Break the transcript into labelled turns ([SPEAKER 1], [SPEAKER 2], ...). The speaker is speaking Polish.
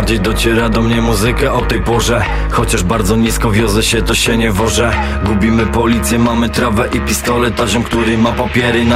[SPEAKER 1] bardziej dociera do mnie muzyka o tej porze. Chociaż bardzo nisko wiozę się, to się nie wożę. Gubimy policję, mamy trawę i pistolet, a ziom, który ma papiery na